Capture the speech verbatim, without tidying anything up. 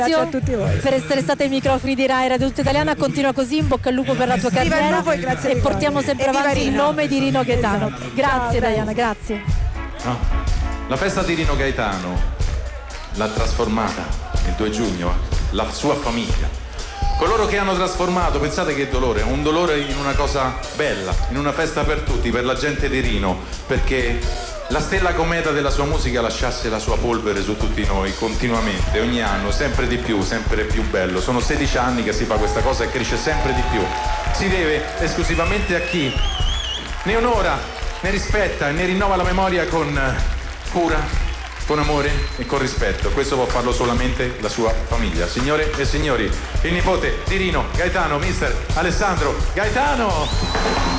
Grazie a tutti voi per essere stati ai microfoni di Rai Radio Tutta Italiana. Continua così, in bocca al lupo per la tua Viva il carriera lupo e grazie e di portiamo cuore. sempre E viva avanti il Rino. nome di Rino Gaetano. Esatto. Grazie Ciao, Diana, grazie. No. La festa di Rino Gaetano l'ha trasformata il due giugno, la sua famiglia. Coloro che hanno trasformato, pensate che dolore, un dolore in una cosa bella, in una festa per tutti, per la gente di Rino, perché la stella cometa della sua musica lasciasse la sua polvere su tutti noi continuamente, ogni anno, sempre di più, sempre più bello. Sono sedici anni che si fa questa cosa e cresce sempre di più. Si deve esclusivamente a chi ne onora, ne rispetta e ne rinnova la memoria con cura, con amore e con rispetto. Questo può farlo solamente la sua famiglia. Signore e signori, il nipote di Rino Gaetano, mister Alessandro Gaetano.